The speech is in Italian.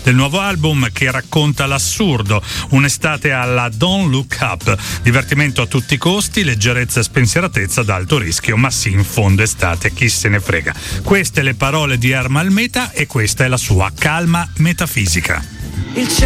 del nuovo album che racconta l'assurdo, un'estate alla Don't Look Up, divertimento a tutti i costi, leggerezza e spensieratezza ad alto rischio, ma sì, in fondo estate, chi se ne frega. Queste le parole di Ermal Meta e questa è la sua calma metafisica. Il